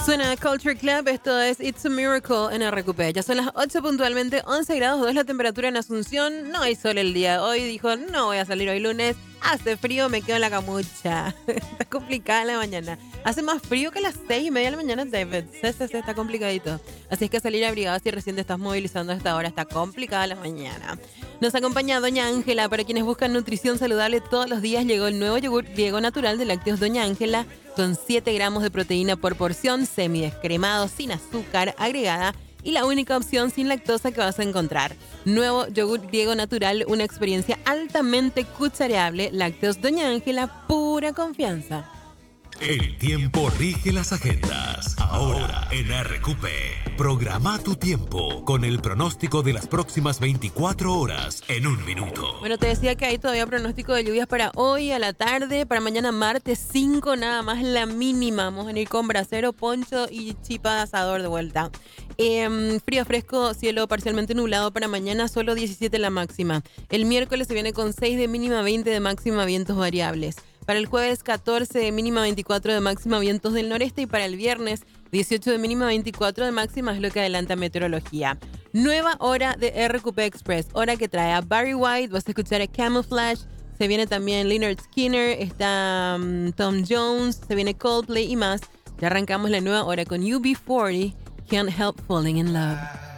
Suena Culture Club, esto es It's a Miracle en RQP. Ya son las 8 puntualmente, 11 grados 2 la temperatura en Asunción. No hay sol el día de hoy, dijo, no voy a salir hoy lunes. Hace frío, me quedo en la camucha. Está complicada la mañana. Hace más frío que las 6:30 de la mañana, David. Sí, está complicadito. Así es que salir abrigado si recién te estás movilizando a esta hora. Está complicada la mañana. Nos acompaña Doña Ángela. Para quienes buscan nutrición saludable todos los días, llegó el nuevo yogur griego natural de lácteos Doña Ángela con 7 gramos de proteína por porción, semidescremado, sin azúcar agregada y la única opción sin lactosa que vas a encontrar. Nuevo yogur griego natural, una experiencia altamente cuchareable. Lácteos Doña Ángela, pura confianza. El tiempo rige las agendas. Ahora en RQP, programa tu tiempo con el pronóstico de las próximas 24 horas en un minuto. Bueno, te decía que hay todavía pronóstico de lluvias para hoy a la tarde, para mañana martes 5 nada más la mínima. Vamos a venir con brasero, poncho y chipa de asador de vuelta. Frío fresco, cielo parcialmente nublado para mañana, solo 17 la máxima. El miércoles se viene con 6 de mínima, 20 de máxima, vientos variables. Para el jueves 14 de mínima, 24 de máxima, vientos del noreste. Y para el viernes 18 de mínima, 24 de máxima es lo que adelanta meteorología. Nueva hora de RQP Express, hora que trae a Barry White, vas a escuchar a Camouflage, se viene también Lynyrd Skynyrd, está Tom Jones, se viene Coldplay y más. Ya arrancamos la nueva hora con UB40, Can't Help Falling in Love.